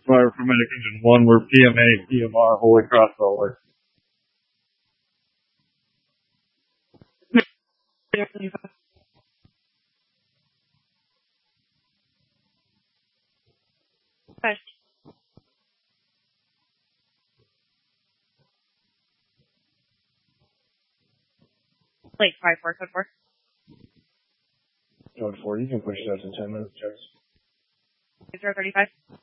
Fire for Medic Engine 1, we're PMA, PMR, Holy Cross Solid. Late 5-4, code 4. Code 4, you can push those in 10 minutes, Jarvis. 035.